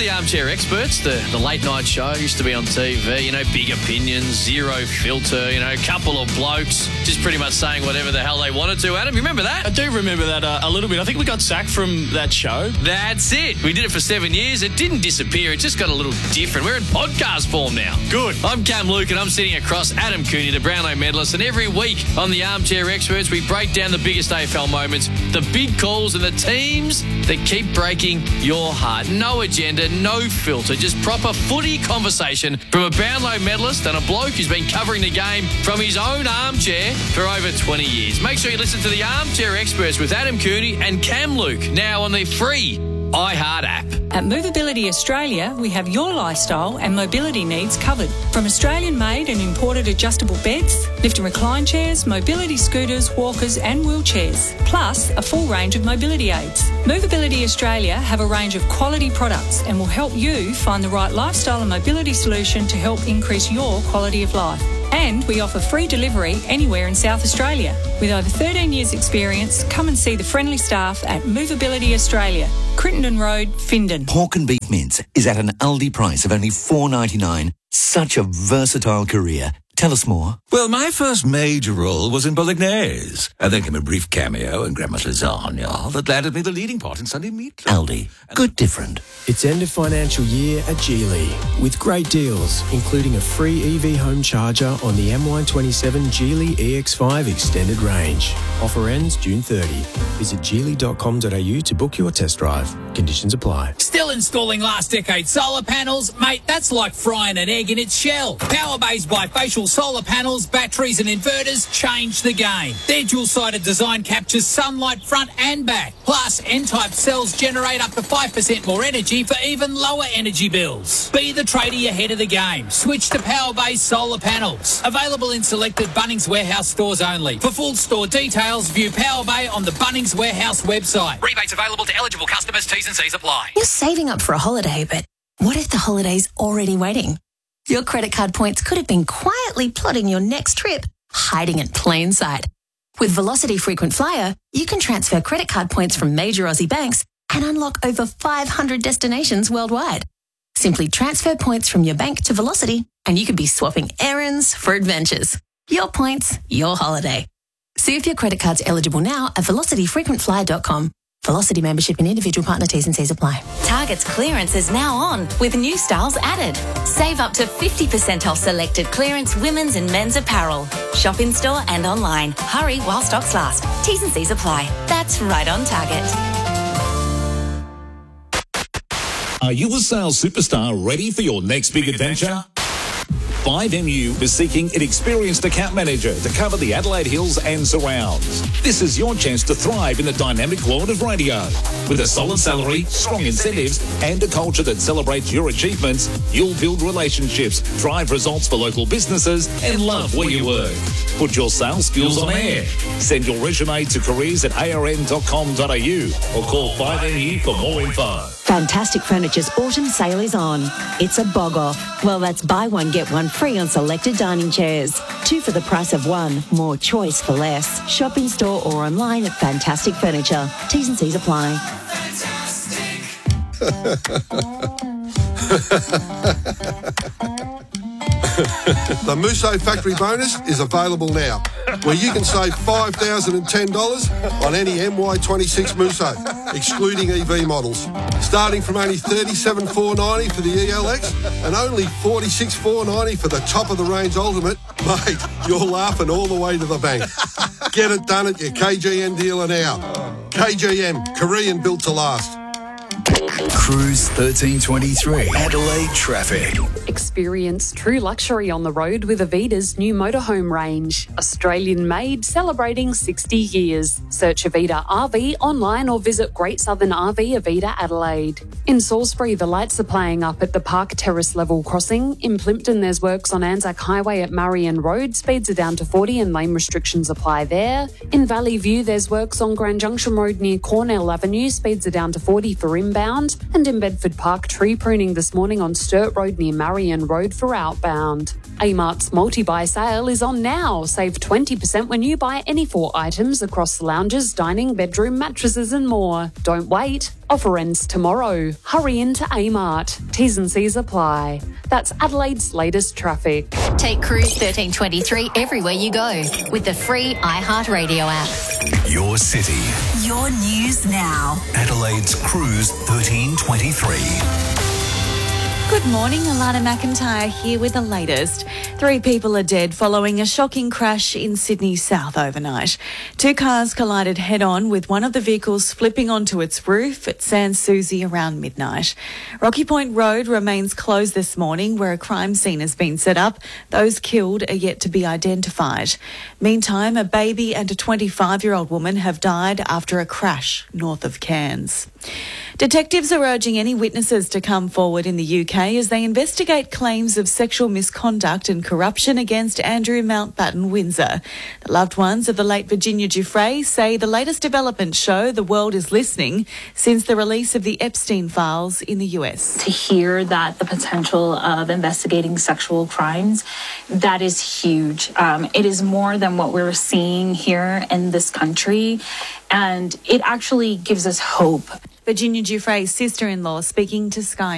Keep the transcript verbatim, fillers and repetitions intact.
the Armchair Experts, the, the late night show. Used to be on T V, you know, big opinions, zero filter, you know, a couple of blokes just pretty much saying whatever the hell they wanted to. Adam, you remember that? I do remember that uh, a little bit. I think we got sacked from that show. That's it. We did it for seven years. It didn't disappear. It just got a little different. We're in podcast form now. Good. I'm Cam Luke and I'm sitting across Adam Cooney, the Brownlow medalist. And every week on the Armchair Experts, we break down the biggest A F L moments, the big calls and the teams that keep breaking your heart. No agenda, no filter, just proper footy conversation from a Brownlow medalist and a bloke who's been covering the game from his own armchair for over twenty years. Make sure you listen to the Armchair Experts with Adam Cooney and Cam Luke now on the free iHeart app. At Movability Australia, we have your lifestyle and mobility needs covered. From Australian-made and imported adjustable beds, lift and recline chairs, mobility scooters, walkers and wheelchairs, plus a full range of mobility aids. Movability Australia have a range of quality products and will help you find the right lifestyle and mobility solution to help increase your quality of life. And we offer free delivery anywhere in South Australia. With over thirteen years experience, come and see the friendly staff at Movability Australia, Crittenden Road, Findon. Pork and beef mince is at an Aldi price of only four dollars ninety-nine. Such a versatile career. Tell us more. Well, my first major role was in Bolognese. And then came a brief cameo in Grandma's Lasagna that landed me the leading part in Sunday Meatloaf. Aldi. Good different. It's end of financial year at Geely with great deals, including a free E V home charger on the M Y twenty-seven Geely E X five extended range. Offer ends June thirtieth. Visit geely dot com dot a u to book your test drive. Conditions apply. Still installing last decade solar panels? Mate, that's like frying an egg in its shell. Powerbay's bifacial solar panels, batteries and inverters change the game. Their dual-sided design captures sunlight front and back. Plus, N-type cells generate up to five percent more energy for even lower energy bills. Be the tradie ahead of the game. Switch to Powerbase solar panels. Available in selected Bunnings Warehouse stores only. For full store details, view Powerbay on the Bunnings Warehouse website. Rebates available to eligible customers. T's and C's apply. You're saving up for a holiday, but what if the holiday's already waiting? Your credit card points could have been quietly plotting your next trip, hiding in plain sight. With Velocity Frequent Flyer, you can transfer credit card points from major Aussie banks and unlock over five hundred destinations worldwide. Simply transfer points from your bank to Velocity and you could be swapping errands for adventures. Your points, your holiday. See if your credit card's eligible now at velocity frequent flyer dot com. Velocity membership and individual partner T's and C's apply. Target's clearance is now on with new styles added. Save up to fifty percent off selected clearance women's and men's apparel. Shop in store and online. Hurry while stocks last. T's and C's apply. That's right on Target. Are you a sales superstar ready for your next big adventure? five M U is seeking an experienced account manager to cover the Adelaide Hills and surrounds. This is your chance to thrive in the dynamic world of radio. With a solid salary, strong incentives, and a culture that celebrates your achievements, you'll build relationships, drive results for local businesses, and love where you work. Put your sales skills on air. Send your resume to careers at a r n dot com dot a u or call five M U for more info. Fantastic Furniture's autumn sale is on. It's a bog off. Well, that's buy one, get one free on selected dining chairs. Two for the price of one. More choice for less. Shop in store or online at Fantastic Furniture. T's and C's apply. The Musso Factory Bonus is available now, where you can save five thousand ten dollars on any M Y twenty-six Musso, excluding E V models. Starting from only thirty-seven thousand four hundred ninety dollars for the E L X and only forty-six thousand four hundred ninety dollars for the top-of-the-range Ultimate, mate, you're laughing all the way to the bank. Get it done at your K G M dealer now. K G M, Korean built to last. Cruise thirteen twenty-three, Adelaide traffic. Experience true luxury on the road with Avida's new motorhome range. Australian made, celebrating sixty years. Search Avida R V online or visit Great Southern R V Avida Adelaide. In Salisbury, the lights are playing up at the Park Terrace level crossing. In Plympton, there's works on Anzac Highway at Marion Road. Speeds are down to forty and lane restrictions apply there. In Valley View, there's works on Grand Junction Road near Cornell Avenue. Speeds are down to forty for inbound. inbound, and in Bedford Park, tree pruning this morning on Sturt Road near Marion Road for outbound. Amart's multi-buy sale is on now. Save twenty percent when you buy any four items across lounges, dining, bedroom, mattresses and more. Don't wait. Offer ends tomorrow. Hurry into Amart. T's and C's apply. That's Adelaide's latest traffic. Take Cruise thirteen twenty-three everywhere you go with the free iHeartRadio app. Your city. Your news now. Adelaide's Cruise thirteen twenty-three. Good morning, Alana McIntyre here with the latest. Three people are dead following a shocking crash in Sydney South overnight. Two cars collided head-on with one of the vehicles flipping onto its roof at Sans Souci around midnight. Rocky Point Road remains closed this morning where a crime scene has been set up. Those killed are yet to be identified. Meantime, a baby and a twenty-five-year-old woman have died after a crash north of Cairns. Detectives are urging any witnesses to come forward in the U K as they investigate claims of sexual misconduct and corruption against Andrew Mountbatten Windsor. The loved ones of the late Virginia Giuffre say the latest developments show the world is listening since the release of the Epstein files in the U S. To hear that the potential of investigating sexual crimes, that is huge. Um, it is more than what we're seeing here in this country, and it actually gives us hope. Virginia Giuffre's sister-in-law speaking to Sky